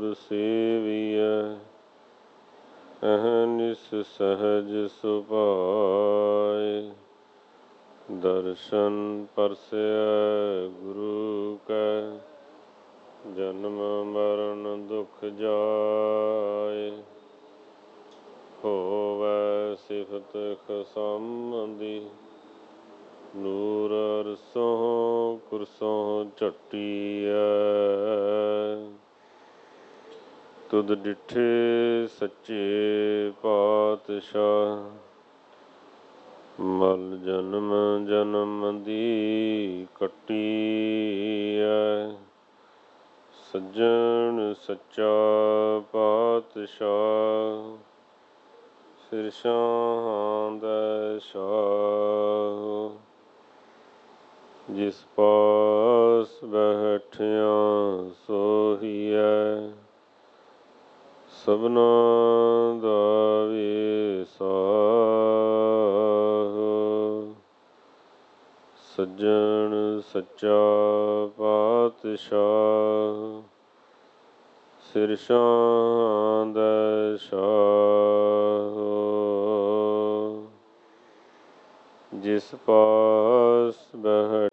ਸੇਵੀਐ। ਅਹਨਿਸ ਸਹਜ ਸੁਭਾਏ। ਦਰਸ਼ਨ ਪਰਸੈ ਗੁਰੂ ਕੈ। ਜਨਮ ਮਰਨ ਦੁਖ ਜਾਏ। ਹੋਵੈ ਸਿਫਤ ਖਸਮ ਦੀ। ਨੂਰ ਅਰਸੋਂ ਕੁਰਸੋਂ ਝਟੀਐ। ਤੁਧ ਡਿਠੇ ਸੱਚੇ ਪਾਤਸ਼ਾਹ। ਮਲ ਜਨਮ ਜਨਮ ਦੀ ਕੱਟੀਐ। ਸੱਜਣ ਸੱਚਾ ਪਾਤਸ਼ਾਹ। ਸਿਰ ਸ਼ਾਹਾਂ ਦੈ ਸ਼ਾਹ। ਜਿਸ ਪਾਸ ਬੈਠਿਆ ਸੋਹੀਐ। ਸਭਨਾ ਦਾ ਵੇਸਾਹ। ਸੱਜਣ ਸੱਚਾ ਪਾਤਸ਼ਾਹ। ਸਿਰ ਸ਼ਾਹਾਂ ਦੈ ਸ਼ਾਹ। ਜਿਸ ਪਾਸ ਬੈਠਿਆ